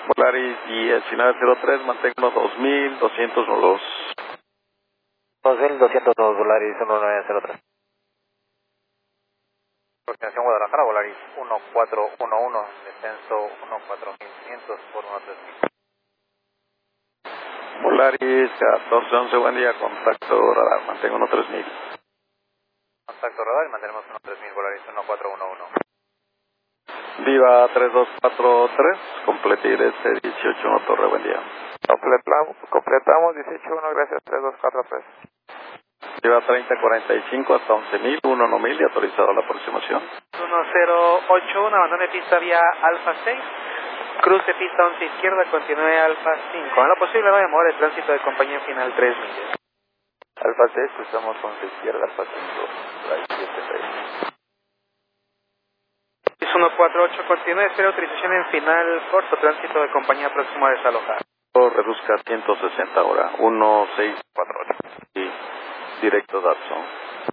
Volaris 1903, mantengo 2202. 2202, Volaris 1903. Coordinación Guadalajara, Volaris 1411, descenso 14500 por 13000. Volaris 1411, buen día, contacto radar, mantengo 13000. Contacto radar, mantenemos 13000, Volaris 1411. Viva 3243, completir este 181 Torre, buen día. Completamos 181, gracias, 3243. Viva 3045 hasta 11000, 1000 y autorizado la aproximación. 1081, abandone pista vía Alfa 6, cruce pista 11 izquierda, continúe Alfa 5. En lo posible no demore el tránsito de compañía final 3 millas. Alfa 6, cruzamos 11 izquierda, Alfa 5, Flight 76. 148, continúe, espera autorización en final corto, tránsito de compañía próximo a desalojar. Reduzca 160 ahora, 1648. Y directo Datsun.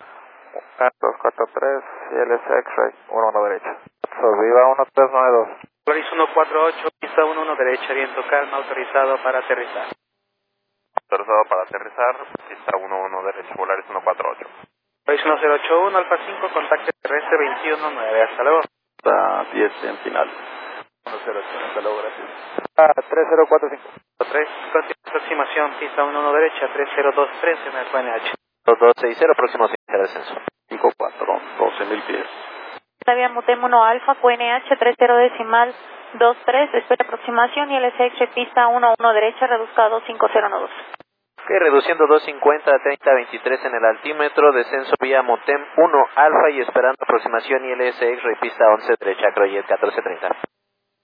243, CLS X-Ray, 11 derecha. Viva 1392. Volaris 148, pista 11 derecha, viento calma, autorizado para aterrizar. Autorizado para aterrizar, pista 11 derecha, Volaris 148. Volaris 1081, Alfa 5, contacto terrestre 219, hasta luego. Está 10 en final. 108, hasta luego, gracias. 3045. 3, continúa aproximación, pista 11 derecha, 3023 en el QNH. 2260, próximo descenso. 54, 12,000 pies. Vía Mutem 1 Alfa, QNH 30.23, espera aproximación y LSX pista 11 derecha, reduzca a 2502. Ok, reduciendo 250 a 3023 en el altímetro, descenso vía Motem 1 Alfa y esperando aproximación ILSX, pista 11 derecha, Croyet 1430.